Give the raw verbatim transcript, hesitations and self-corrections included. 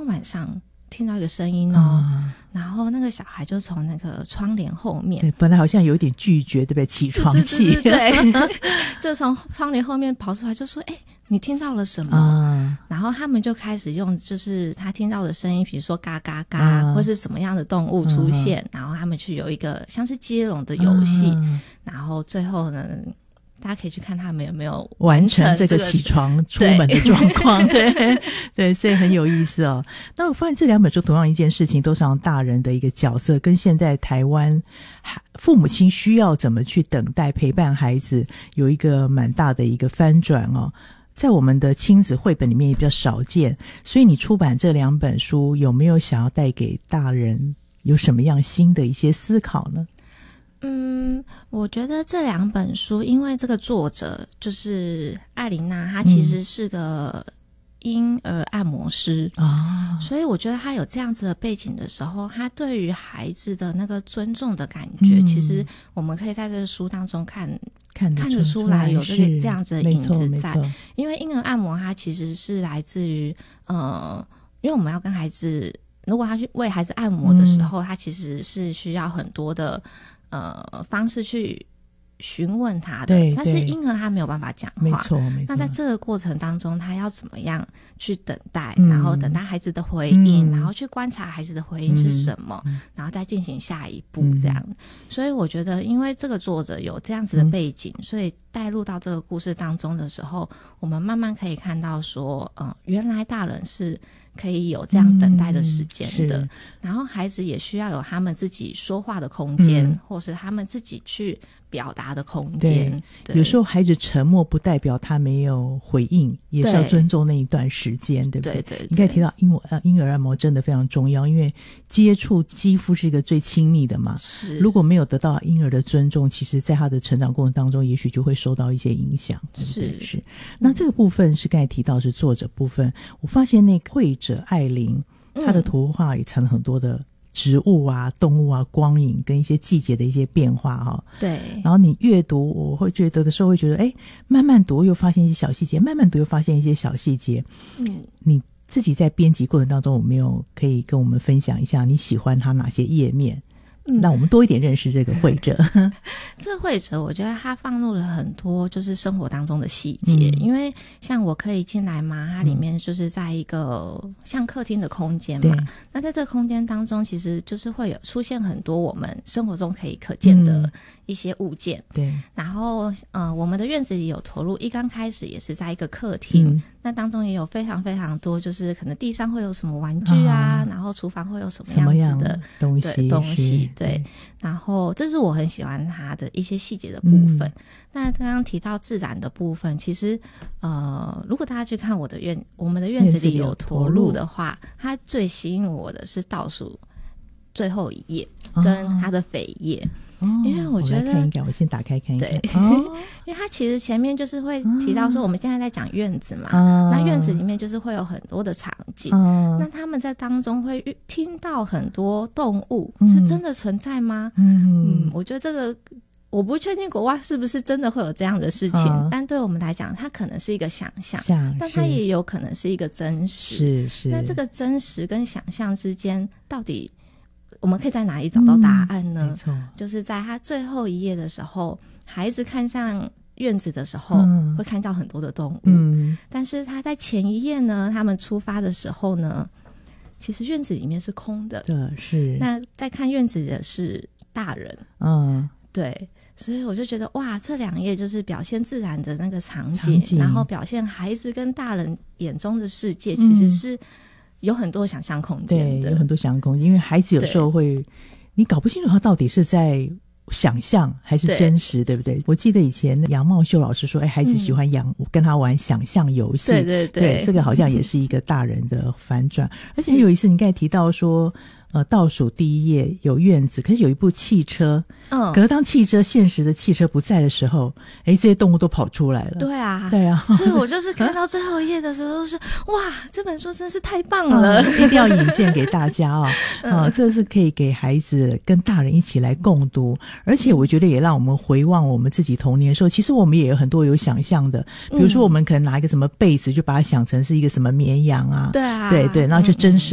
天晚上听到一个声音哦、嗯、然后那个小孩就从那个窗帘后面， 对，本来好像有点拒绝对不对，起床气， 对对对对就从窗帘后面跑出来就说哎、欸，你听到了什么、嗯、然后他们就开始用就是他听到的声音，比如说嘎嘎嘎、嗯、或是什么样的动物出现、嗯、然后他们去有一个像是接龙的游戏、嗯、然后最后呢大家可以去看他们有没有完成、 完成这个起床出门的状况，对 对, 对，所以很有意思哦。那我发现这两本书同样一件事情都是让大人的一个角色跟现在台湾父母亲需要怎么去等待陪伴孩子有一个蛮大的一个翻转哦，在我们的亲子绘本里面也比较少见。所以你出版这两本书有没有想要带给大人有什么样新的一些思考呢？ 嗯，我觉得这两本书，因为这个作者就是艾琳娜，她其实是个婴儿按摩师啊、嗯，所以我觉得她有这样子的背景的时候，她对于孩子的那个尊重的感觉、嗯、其实我们可以在这个书当中看看得, 看得出来有这个这样子的影子在。因为婴儿按摩它其实是来自于呃，因为我们要跟孩子，如果他去为孩子按摩的时候，他、嗯、其实是需要很多的呃，方式去询问他的，但是婴儿他没有办法讲话，没错没错。那在这个过程当中，他要怎么样去等待、嗯、然后等待孩子的回应、嗯、然后去观察孩子的回应是什么、嗯、然后再进行下一步这样、嗯、所以我觉得因为这个作者有这样子的背景、嗯、所以带入到这个故事当中的时候，我们慢慢可以看到说呃，原来大人是可以有这样等待的时间的、嗯、然后孩子也需要有他们自己说话的空间、嗯、或是他们自己去表达的空间。对， 有时候孩子沉默不代表他没有回应，也是要尊重那一段时间，对不对？对对对。你刚才提到婴儿呃婴儿按摩真的非常重要，因为接触肌肤是一个最亲密的嘛。是。如果没有得到婴儿的尊重，其实在他的成长过程当中，也许就会受到一些影响，对不对？是是。那这个部分是刚才提到是作者部分，我发现那个绘者艾琳，她的图画也藏了很多的植物啊、动物啊、光影跟一些季节的一些变化哈、哦。对。然后你阅读，我会觉得的时候会觉得，哎，慢慢读又发现一些小细节，慢慢读又发现一些小细节。嗯，你自己在编辑过程当中，有没有可以跟我们分享一下你喜欢它哪些页面？嗯，让我们多一点认识这个绘者。 这个绘者我觉得他放入了很多就是生活当中的细节、嗯、因为像我可以进来嘛，它里面就是在一个像客厅的空间嘛、嗯、那在这个空间当中其实就是会有出现很多我们生活中可以可见的一些物件、嗯、对。然后呃，我们的院子里有投入一刚开始也是在一个客厅、嗯、那当中也有非常非常多就是可能地上会有什么玩具啊、嗯、然后厨房会有什么样子的东西东西对，然后这是我很喜欢它的一些细节的部分、嗯、那刚刚提到自然的部分，其实呃，如果大家去看我的院我们的院子里有驼鹿的话，它最吸引我的是倒数最后一页跟它的扉页、哦，因为我觉得我来看一看，我先打开看一看。 对，哦、因为它其实前面就是会提到说，我们现在在讲院子嘛、哦，那院子里面就是会有很多的场景，哦、那他们在当中会听到很多动物，嗯、是真的存在吗？嗯嗯，我觉得这个我不确定国外是不是真的会有这样的事情，哦、但对我们来讲，它可能是一个想象，但它也有可能是一个真实。是是，那这个真实跟想象之间到底？我们可以在哪里找到答案呢？嗯、没错，就是在他最后一页的时候，孩子看向院子的时候、嗯、会看到很多的动物、嗯、但是他在前一页呢，他们出发的时候呢，其实院子里面是空的。对，是。那在看院子的是大人。嗯，对。所以我就觉得哇，这两页就是表现自然的那个场 景, 场景然后表现孩子跟大人眼中的世界其实是、嗯有很多想象空间的， 对，有很多想象空间，因为孩子有时候会，你搞不清楚他到底是在想象还是真实， 对, 对不对？我记得以前杨茂秀老师说，哎，孩子喜欢养、嗯、跟他玩想象游戏，对对 对, 对，这个好像也是一个大人的反转。而且有一次你刚才提到说，呃，倒数第一页有院子，可是有一部汽车，嗯，可是当汽车现实的汽车不在的时候，哎，这些动物都跑出来了。对啊， 对啊， 所以我就是看到最后一页的时候，都是哇，这本书真是太棒了， 嗯、一定要引荐给大家啊、哦！啊、嗯，这是可以给孩子跟大人一起来共读，而且我觉得也让我们回望我们自己童年的时候，其实我们也有很多有想象的，比如说我们可能拿一个什么被子，就把它想成是一个什么绵羊啊，对啊，对对，然后就真实